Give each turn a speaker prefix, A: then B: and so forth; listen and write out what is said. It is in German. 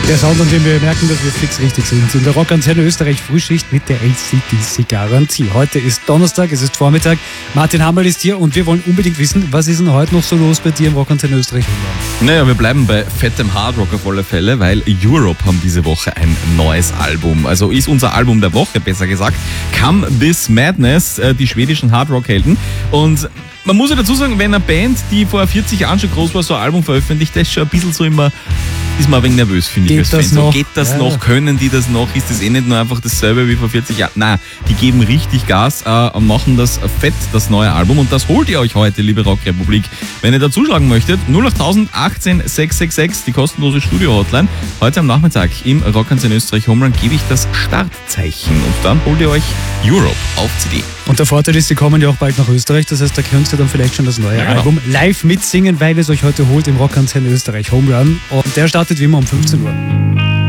A: Der Sound, an dem wir merken, dass wir fix richtig sind. In der Rockantenne Österreich Frühschicht mit der AC/DC-Garantie. Heute ist Donnerstag, es ist Vormittag. Martin Hammerl ist hier und wir wollen unbedingt wissen, was ist denn heute noch so los bei dir im Rockantenne Österreich?
B: Naja, wir bleiben bei fettem Hardrock auf alle Fälle, weil Europe haben diese Woche ein neues Album. Also ist unser Album der Woche, besser gesagt, Come This Madness, die schwedischen Hardrock-Helden. Und man muss ja dazu sagen, wenn eine Band, die vor 40 Jahren schon groß war, so ein Album veröffentlicht, das ist schon ein bisschen so immer, ist man ein wenig nervös, finde ich.
A: Geht das noch?
B: Geht das noch? Können die das noch? Ist das eh nicht nur einfach dasselbe wie vor 40 Jahren? Nein, die geben richtig Gas und machen das fett, das neue Album. Und das holt ihr euch heute, liebe Rockrepublik. Wenn ihr da zuschlagen möchtet, 08000 18 666, die kostenlose Studio-Hotline. Heute am Nachmittag im Rockantenne Österreich Homerun gebe ich das Startzeichen. Und dann holt ihr euch Europe auf CD.
A: Und der Vorteil ist, die kommen ja auch bald nach Österreich. Das heißt, da könnt ihr dann vielleicht schon das neue Album live mitsingen, weil es euch heute holt im Rockantenne Österreich Homerun. Und der startet wie immer um 15 Uhr.